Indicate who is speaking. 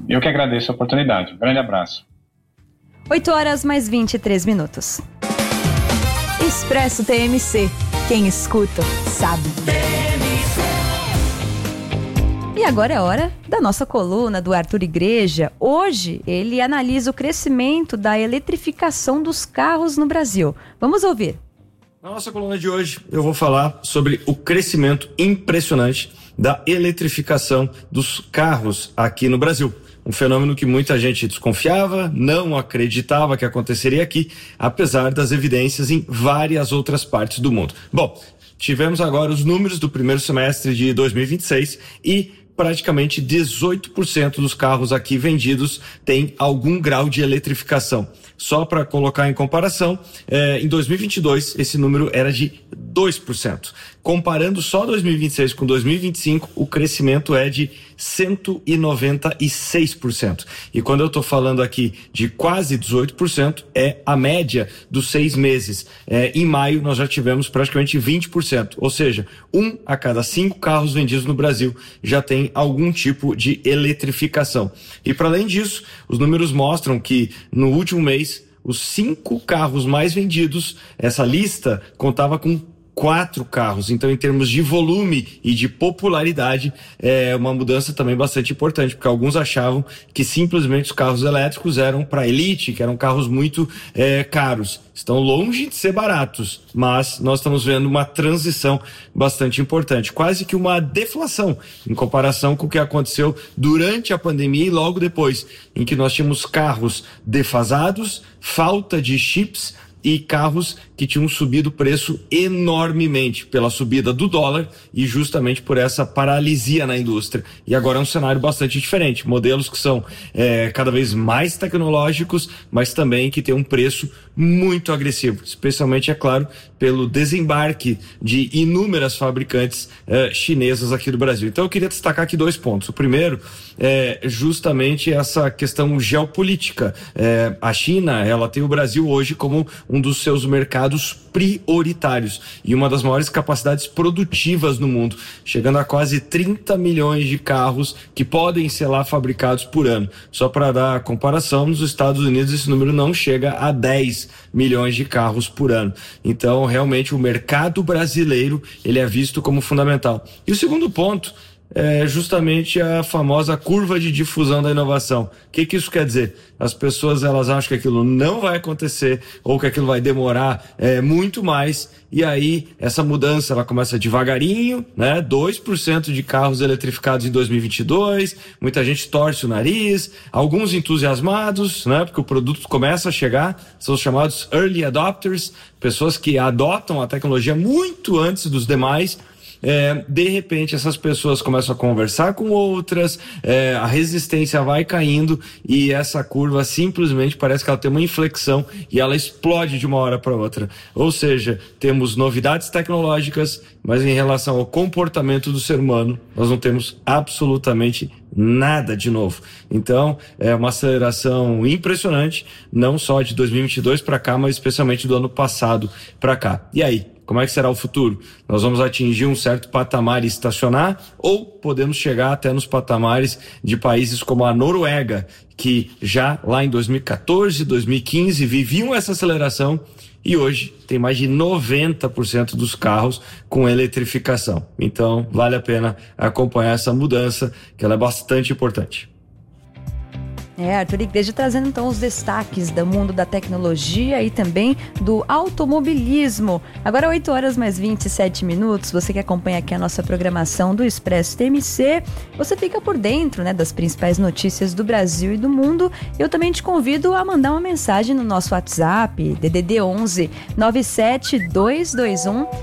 Speaker 1: Eu que agradeço a oportunidade. Um grande abraço.
Speaker 2: 8h mais 23.
Speaker 3: Expresso TMC. Quem escuta, sabe.
Speaker 2: E agora é hora da nossa coluna do Arthur Igreja. Hoje ele analisa o crescimento da eletrificação dos carros no Brasil. Vamos ouvir.
Speaker 4: Na nossa coluna de hoje eu vou falar sobre o crescimento impressionante da eletrificação dos carros aqui no Brasil. Um fenômeno que muita gente desconfiava, não acreditava que aconteceria aqui, apesar das evidências em várias outras partes do mundo. Bom, tivemos agora os números do primeiro semestre de 2026 e praticamente 18% dos carros aqui vendidos têm algum grau de eletrificação. Só para colocar em comparação, em 2022 esse número era de 2%. Comparando só 2026 com 2025, o crescimento é de 196%. E quando eu estou falando aqui de quase 18%, é a média dos 6 meses. Em maio nós já tivemos praticamente 20%, ou seja, 1 a cada 5 carros vendidos no Brasil já tem algum tipo de eletrificação. E para além disso, os números mostram que no último mês, os 5 carros mais vendidos, essa lista contava com 4 carros. Então, em termos de volume e de popularidade, é uma mudança também bastante importante, porque alguns achavam que simplesmente os carros elétricos eram para elite, que eram carros muito caros. Estão longe de ser baratos, mas nós estamos vendo uma transição bastante importante, quase que uma deflação em comparação com o que aconteceu durante a pandemia e logo depois, em que nós tínhamos carros defasados, falta de chips e carros que tinham subido o preço enormemente pela subida do dólar e justamente por essa paralisia na indústria. E agora é um cenário bastante diferente, modelos que são cada vez mais tecnológicos, mas também que tem um preço muito agressivo, especialmente, é claro, pelo desembarque de inúmeras fabricantes chinesas aqui do Brasil. Então eu queria destacar aqui 2 pontos. O primeiro é justamente essa questão geopolítica. A China, ela tem o Brasil hoje como um dos seus mercados prioritários e uma das maiores capacidades produtivas no mundo, chegando a quase 30 milhões de carros que podem ser lá fabricados por ano. Só para dar comparação, nos Estados Unidos esse número não chega a 10 milhões de carros por ano. Então, realmente, o mercado brasileiro ele é visto como fundamental. E o segundo ponto é justamente a famosa curva de difusão da inovação. O que isso quer dizer? As pessoas elas acham que aquilo não vai acontecer ou que aquilo vai demorar muito mais, e aí essa mudança ela começa devagarinho, né? 2% de carros eletrificados em 2022, muita gente torce o nariz, alguns entusiasmados, né? Porque o produto começa a chegar, são os chamados early adopters, pessoas que adotam a tecnologia muito antes dos demais. De repente essas pessoas começam a conversar com outras, a resistência vai caindo e essa curva simplesmente parece que ela tem uma inflexão e ela explode de uma hora para outra. Ou seja, temos novidades tecnológicas, mas em relação ao comportamento do ser humano, nós não temos absolutamente nada de novo. Então, é uma aceleração impressionante, não só de 2022 para cá, mas especialmente do ano passado para cá. E aí? Como é que será o futuro? Nós vamos atingir um certo patamar e estacionar, ou podemos chegar até nos patamares de países como a Noruega, que já lá em 2014, 2015 viviam essa aceleração e hoje tem mais de 90% dos carros com eletrificação. Então, vale a pena acompanhar essa mudança, que ela é bastante importante.
Speaker 2: Arthur Igreja trazendo então os destaques do mundo da tecnologia e também do automobilismo. Agora 8h mais 27. Você que acompanha aqui a nossa programação do Expresso TMC, você fica por dentro, né, das principais notícias do Brasil e do mundo. Eu também te convido a mandar uma mensagem no nosso WhatsApp, DDD 11 97221